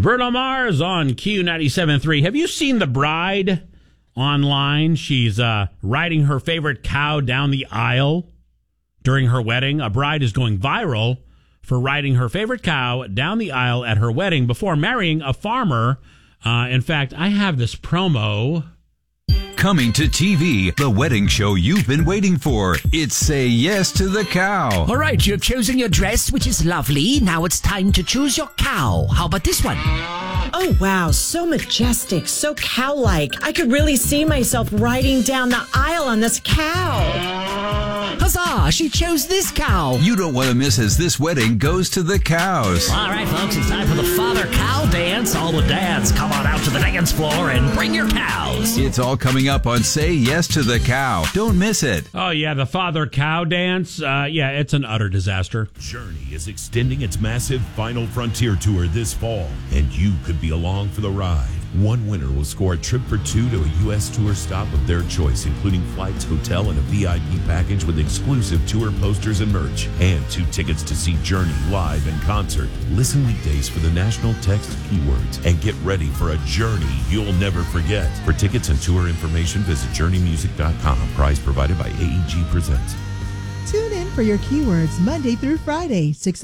Bruno Mars on Q97.3. Have you seen the bride online? She's riding her favorite cow down the aisle during her wedding. A bride is going viral for riding her favorite cow down the aisle at her wedding before marrying a farmer. In fact, I have this promo. Coming to TV, the wedding show you've been waiting for. It's Say Yes to the Cow. All right, you've chosen your dress, which is lovely. Now it's time to choose your cow. How about this one? Oh, wow. So majestic, so cow-like. I could really see myself riding down the aisle on this cow. Huzzah! She chose this cow. You don't want to miss as this wedding goes to the cows. All right, folks, it's time for the father cow dance. All the dads, come on out to the dance floor and bring your cows. It's all coming up on Say Yes to the Cow. Don't miss it. Oh, yeah, the father cow dance. It's an utter disaster. Journey is extending its massive Final Frontier tour this fall, and you could be along for the ride. One winner will score a trip for two to a U.S. tour stop of their choice, including flights, hotel, and a VIP package with exclusive tour posters and merch, and 2 tickets to see Journey live in concert. Listen weekdays for the national text keywords and get ready for a journey you'll never forget. For tickets and tour information, visit journeymusic.com. Prize provided by AEG Presents. Tune in for your keywords Monday through Friday, 6